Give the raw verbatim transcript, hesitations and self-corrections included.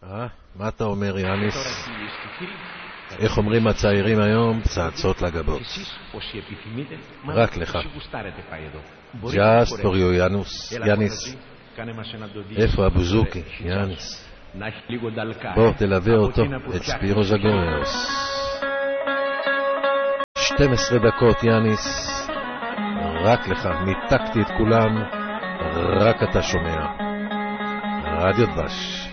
אה? מה אתה אומר, יאניס? איך אומרים הצעירים היום? פצצות לגבות. רק לך. Just for you, יאנוס. יאניס. איפה הבוזוקי, יאניס? בוא, תלווה אותו, את ספירו ז'גוריוס. שתים עשרה דקות, יאניס. רק לך, ניתקתי את כולם, רק אתה שומע. רדיו דבש.